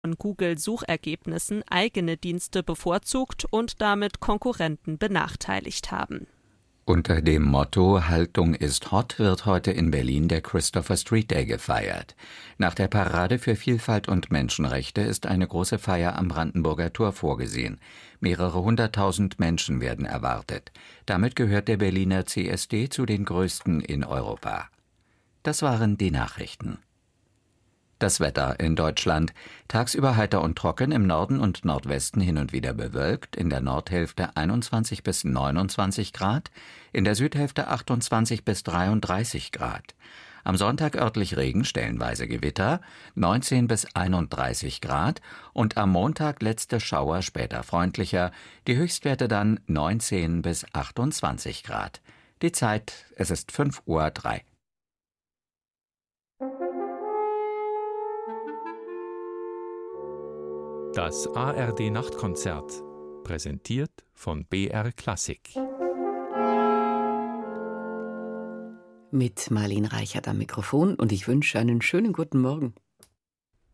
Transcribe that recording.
von Google-Suchergebnissen eigene Dienste bevorzugt und damit Konkurrenten benachteiligt haben. Unter dem Motto »Haltung ist hot« wird heute in Berlin der Christopher Street Day gefeiert. Nach der Parade für Vielfalt und Menschenrechte ist eine große Feier am Brandenburger Tor vorgesehen. Mehrere hunderttausend Menschen werden erwartet. Damit gehört der Berliner CSD zu den größten in Europa. Das waren die Nachrichten. Das Wetter in Deutschland: Tagsüber heiter und trocken, im Norden und Nordwesten hin und wieder bewölkt, in der Nordhälfte 21 bis 29 Grad, in der Südhälfte 28 bis 33 Grad. Am Sonntag örtlich Regen, stellenweise Gewitter, 19 bis 31 Grad und am Montag letzte Schauer, später freundlicher, die Höchstwerte dann 19 bis 28 Grad. Die Zeit: es ist 5:03 Uhr. Das ARD-Nachtkonzert, präsentiert von BR Klassik. Mit Marlene Reichert am Mikrofon und ich wünsche einen schönen guten Morgen.